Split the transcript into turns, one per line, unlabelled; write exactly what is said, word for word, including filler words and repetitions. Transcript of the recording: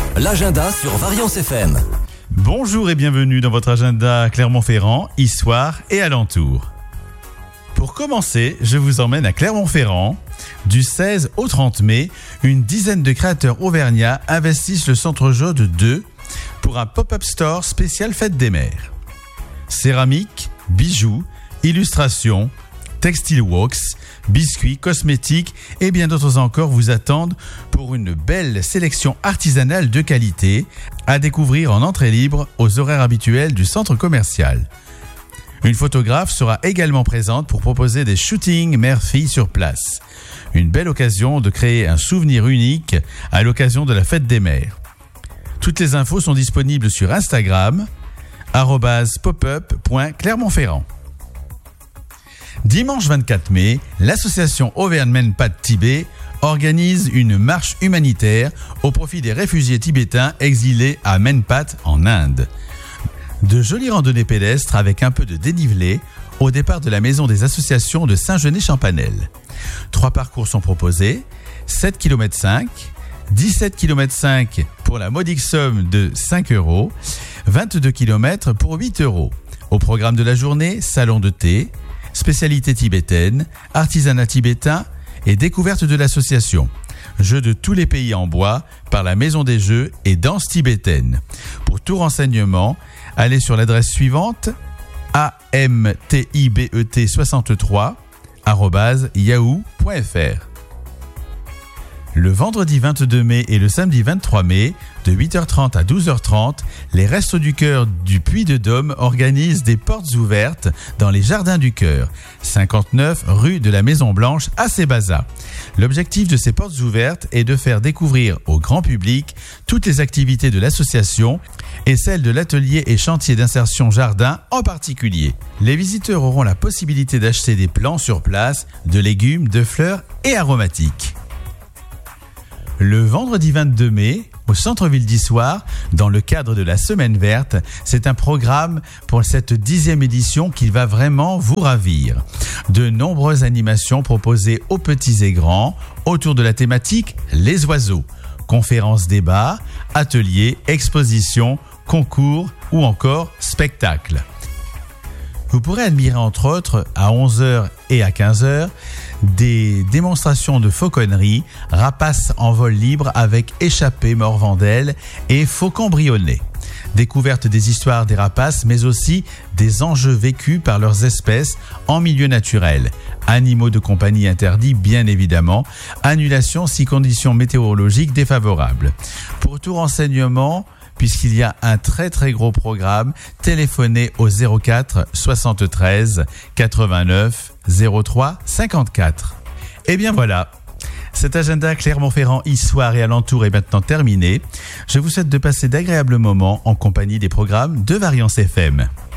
l'agenda sur Variance F M.
Bonjour et bienvenue dans votre agenda Clermont-Ferrand, Issoire et alentour. Pour commencer, je vous emmène à Clermont-Ferrand. Du seize au trente mai, une dizaine de créateurs auvergnats investissent le Centre Jaude deux pour un pop-up store spécial Fête des Mères. Céramique, bijoux, illustrations, textile wax, biscuits, cosmétiques et bien d'autres encore vous attendent pour une belle sélection artisanale de qualité à découvrir en entrée libre aux horaires habituels du centre commercial. Une photographe sera également présente pour proposer des shootings mère-fille sur place. Une belle occasion de créer un souvenir unique à l'occasion de la Fête des Mères. Toutes les infos sont disponibles sur Instagram, arobase popup point clermont-ferrand. Dimanche vingt-quatre mai, l'association Auvergne Mène Pas de Tibet organise une marche humanitaire au profit des réfugiés tibétains exilés à Menpat en Inde. De jolies randonnées pédestres avec un peu de dénivelé au départ de la maison des associations de Saint-Genès-Champanel. Trois parcours sont proposés, sept virgule cinq kilomètres, dix-sept virgule cinq kilomètres pour la modique somme de cinq euros, vingt-deux kilomètres pour huit euros. Au programme de la journée, salon de thé, spécialité tibétaine, artisanat tibétain et découverte de l'association. Jeux de tous les pays en bois par la Maison des Jeux et danse tibétaine. Pour tout renseignement, allez sur l'adresse suivante a m t i b e t soixante-trois arobase yahoo point f r. Le vendredi vingt-deux mai et le samedi vingt-trois mai, de huit heures trente à douze heures trente, les Restos du Cœur du Puy de Dôme organisent des portes ouvertes dans les Jardins du Cœur, cinquante-neuf rue de la Maison Blanche à Sébaza. L'objectif de ces portes ouvertes est de faire découvrir au grand public toutes les activités de l'association et celles de l'atelier et chantier d'insertion jardin en particulier. Les visiteurs auront la possibilité d'acheter des plants sur place, de légumes, de fleurs et aromatiques. Le vendredi vingt-deux mai, au centre-ville d'Issoire, dans le cadre de la Semaine verte, c'est un programme pour cette dixième édition qui va vraiment vous ravir. De nombreuses animations proposées aux petits et grands autour de la thématique Les oiseaux. Conférences, débats, ateliers, expositions, concours ou encore spectacles. Vous pourrez admirer entre autres à onze heures et à quinze heures des démonstrations de fauconnerie, rapaces en vol libre avec échappée morvandelle et faucon brionnet. Découverte des histoires des rapaces mais aussi des enjeux vécus par leurs espèces en milieu naturel. Animaux de compagnie interdits bien évidemment. Annulation si conditions météorologiques défavorables. Pour tout renseignement, puisqu'il y a un très très gros programme, téléphonez au zéro quatre soixante-treize quatre-vingt-neuf zéro trois cinquante-quatre. Et bien voilà, cet agenda Clermont-Ferrand, Issoire et alentour est maintenant terminé. Je vous souhaite de passer d'agréables moments en compagnie des programmes de Variance F M.